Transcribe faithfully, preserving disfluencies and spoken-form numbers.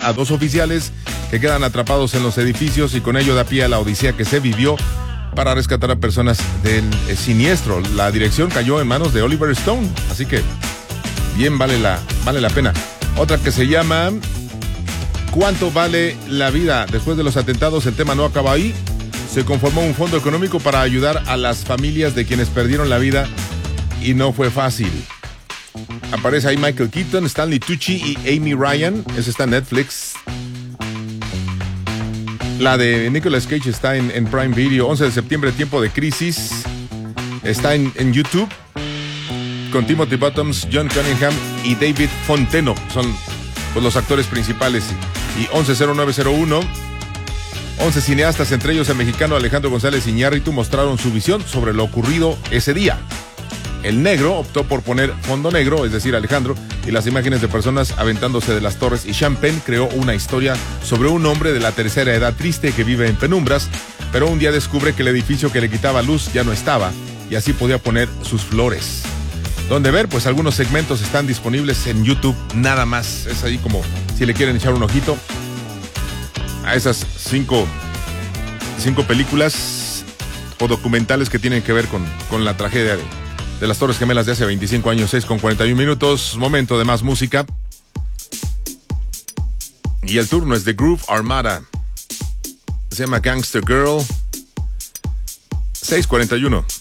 a dos oficiales que quedan atrapados en los edificios y con ello da pie a la odisea que se vivió para rescatar a personas del eh, siniestro. La dirección cayó en manos de Oliver Stone, así que bien vale la, vale la pena. Otra que se llama ¿Cuánto vale la vida? Después de los atentados, el tema no acaba ahí. Se conformó un fondo económico para ayudar a las familias de quienes perdieron la vida y no fue fácil. Aparece ahí Michael Keaton, Stanley Tucci y Amy Ryan. Esa está en Netflix. La de Nicolas Cage está en, en Prime Video. once de septiembre, Tiempo de Crisis. Está en, en YouTube. Con Timothy Bottoms, John Cunningham y David Fonteno. Son pues, los actores principales. Y once cero nueve cero uno. once cineastas, entre ellos el mexicano Alejandro González Iñárritu, mostraron su visión sobre lo ocurrido ese día. El negro optó por poner fondo negro, es decir, Alejandro, y las imágenes de personas aventándose de las torres, y Sean Penn creó una historia sobre un hombre de la tercera edad triste que vive en penumbras, pero un día descubre que el edificio que le quitaba luz ya no estaba, y así podía poner sus flores. Donde ver, pues algunos segmentos están disponibles en YouTube, nada más. Es ahí como si le quieren echar un ojito a esas cinco, cinco películas o documentales que tienen que ver con, con la tragedia de, de las Torres Gemelas de hace veinticinco años. Seis con cuarenta y un minutos, momento de más música. Y el turno es de Groove Armada. Se llama Gangster Girl. seis cuarenta y uno.